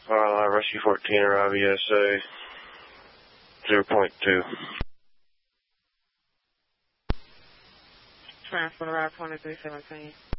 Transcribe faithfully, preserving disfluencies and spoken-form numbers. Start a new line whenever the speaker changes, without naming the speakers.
Uh, Rescue fourteen, arrive E S A zero point two.
Transfer to Route twenty-three seventeen.